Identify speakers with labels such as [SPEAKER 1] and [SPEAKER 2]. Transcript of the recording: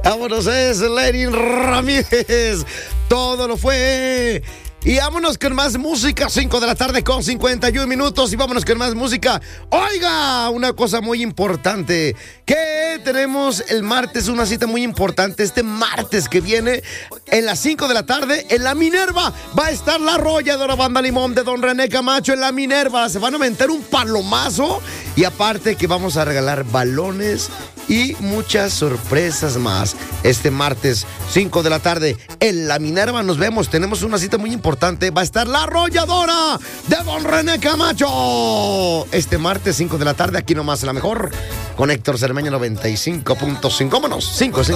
[SPEAKER 1] Vámonos, es Lenny Ramírez. Todo lo fue. Y vámonos con más música, 5 de la tarde con 51 minutos. Y vámonos con más música. Oiga, una cosa muy importante. Que tenemos el martes, una cita muy importante. Este martes que viene, en las 5 de la tarde, en la Minerva, va a estar la arrolladora Banda Limón de Don René Camacho en la Minerva. Se van a meter un palomazo. Y aparte que vamos a regalar balones y muchas sorpresas más. Este martes, 5 de la tarde, en la Minerva nos vemos. Tenemos una cita muy importante. Va a estar la arrolladora de Don René Camacho. Este martes, 5 de la tarde, aquí nomás la mejor. Con Héctor Cermeño 95.5. Vámonos, 5.